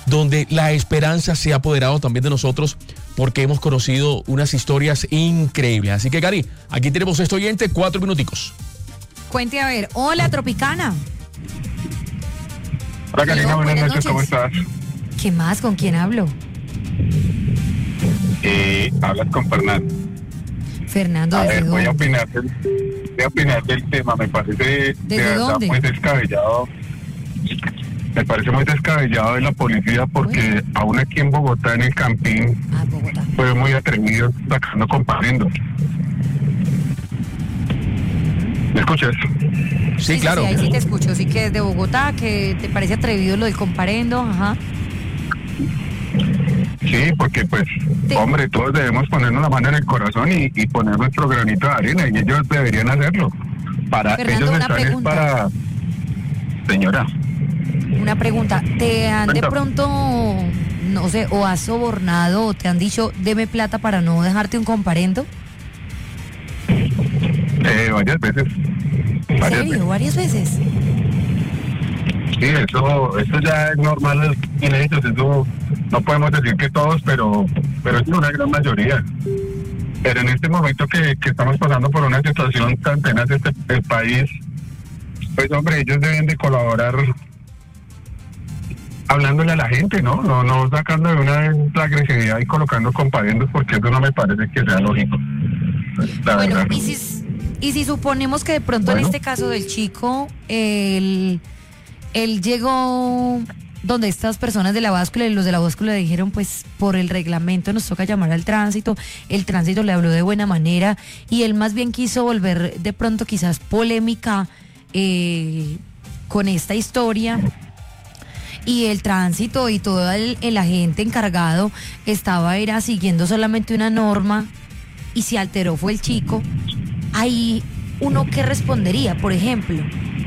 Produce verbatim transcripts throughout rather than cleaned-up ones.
donde la esperanza se ha apoderado también de nosotros, porque hemos conocido unas historias increíbles. Así que, Cari, aquí tenemos este oyente, cuatro minuticos. Cuente a ver. Hola, Tropicana. Hola, Karina, buenas, buenas noches, ¿cómo estás? ¿Qué más? ¿Con quién hablo? Eh, hablas con Fernando. Fernando, A ¿desde ver, voy a dónde? opinar del, voy a opinar del tema, me parece de verdad dónde? muy descabellado. Me parece muy descabellado de la policía porque Bueno. aún aquí en Bogotá, en el Campín, Ah, Bogotá. fue muy atrevido sacando comparendo. ¿Me escuchas? Sí, claro. Sí, ahí sí te escucho. Sí que es de Bogotá, que te parece atrevido lo del comparendo, ajá. Sí, porque pues, Sí. hombre, todos debemos ponernos la mano en el corazón y, y poner nuestro granito de arena, y ellos deberían hacerlo. Para Fernando, ellos una están es pregunta. para... Señora. Una pregunta, ¿te han de Cuéntame. pronto, no sé, o has sobornado o te han dicho, deme plata para no dejarte un comparendo? Eh, varias veces. ¿En Varias serio? veces. ¿Varias veces? Sí, eso, eso ya es normal en ellos, eso no podemos decir que todos, pero, pero es una gran mayoría. Pero en este momento que, que estamos pasando por una situación tan tenaz este el país, pues hombre, ellos deben de colaborar hablándole a la gente, ¿no? No, no sacando de una vez la agresividad y colocando comparendos, porque eso no me parece que sea lógico. La Bueno, verdad. y si, y si suponemos que de pronto Bueno. en este caso del chico, él, él llegó donde estas personas de la báscula y los de la báscula le dijeron, pues por el reglamento nos toca llamar al tránsito, el tránsito le habló de buena manera y él más bien quiso volver de pronto quizás polémica eh, con esta historia. Y el tránsito y todo el, el agente encargado estaba era siguiendo solamente una norma y se alteró fue el chico. Ahí uno qué respondería, por ejemplo.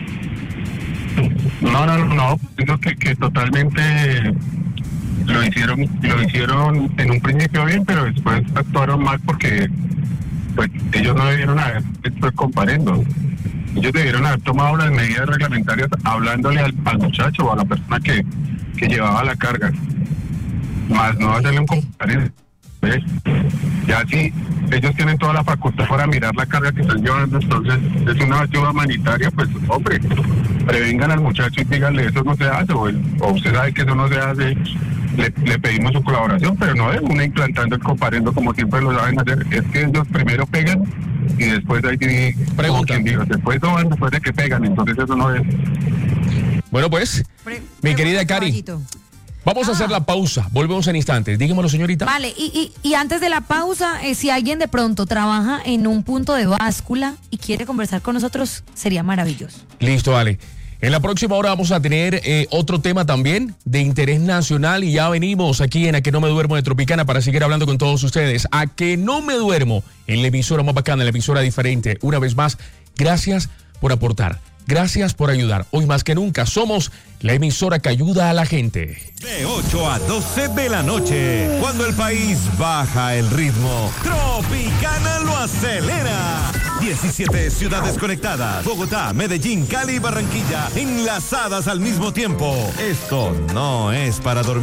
No, no, no, no, digo que, que totalmente lo hicieron, lo hicieron en un principio bien, pero después actuaron mal porque pues ellos no debieron haber hecho comparendo. Ellos debieron haber tomado las medidas reglamentarias hablándole al, al muchacho o a la persona que, que llevaba la carga, más no hacerle un comparendo. ¿Ves? Ya si ellos tienen toda la facultad para mirar la carga que están llevando, entonces es una ayuda humanitaria, pues hombre, prevengan al muchacho y díganle eso no se hace, o, el, o usted sabe que eso no se hace, le, le pedimos su colaboración, pero no es una implantando el comparendo como siempre lo saben hacer, es que ellos primero pegan y después hay que, como quien dijo, después no van después de que pegan, entonces eso no es. Bueno, pues, Pre- mi querida Cari, caballito. vamos a Ah. hacer la pausa. Volvemos en instantes. Dígamelo, señorita. Vale, y, y, y antes de la pausa, eh, si alguien de pronto trabaja en un punto de báscula y quiere conversar con nosotros, sería maravilloso. Listo, vale. En la próxima hora vamos a tener eh, otro tema también de interés nacional y ya venimos aquí en A Que No Me Duermo de Tropicana para seguir hablando con todos ustedes. A Que No Me Duermo en la emisora más bacana, en la emisora diferente. Una vez más, gracias por aportar. Gracias por ayudar. Hoy más que nunca somos la emisora que ayuda a la gente. De ocho a doce de la noche, cuando el país baja el ritmo, Tropicana lo acelera. diecisiete ciudades conectadas, Bogotá, Medellín, Cali y Barranquilla, enlazadas al mismo tiempo. Esto no es para dormir.